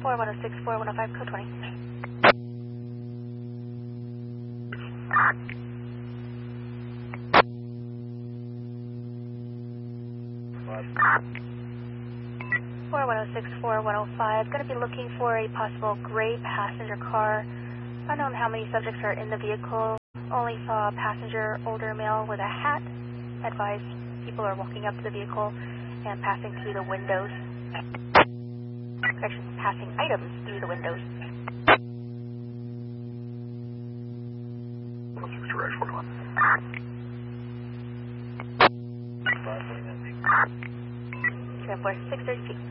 4106, 4105, code 20. 4106, 4105, going to be looking for a possible gray passenger car. Unknown how many subjects are in the vehicle. Only saw a passenger, older male with a hat. Advised people are walking up to the vehicle and passing through the windows. Actually, passing items through the windows. Transport 630 feet.